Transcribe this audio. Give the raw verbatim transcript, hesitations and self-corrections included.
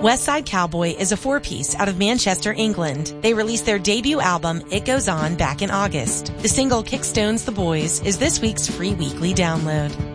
West Side Cowboy is a four-piece out of Manchester, England. They released their debut album, It Goes On, back in August. The single Kickstones the Boys is this week's free weekly download.